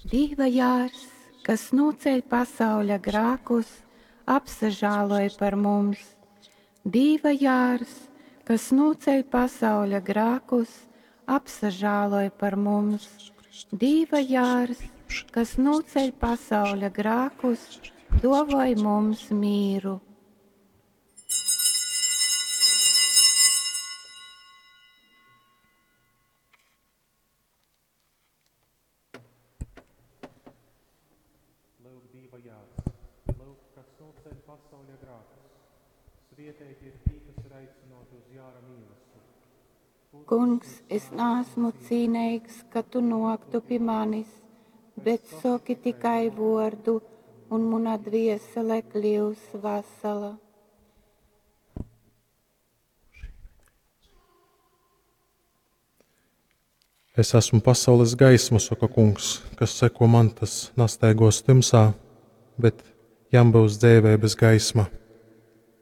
Dīva jārs, kas nūceļ pasauļa grākus, apsažāloj par mums. Dīva jārs, kas nūceļ pasauļa grākus, apsažāloj par mums. Dīva jārs, kas nūceļ pasauļa grākus, dovoj mums mīru. Kungs, es neesmu cīnīgs, ka tu noktu pie manis, bet soki tikai vārdu, un mana dviesele kļūs vesela. Es esmu pasaules gaisma, saka kungs, kas seko man tas nastaigos tumsā, bet jām būs dzīvības gaisma.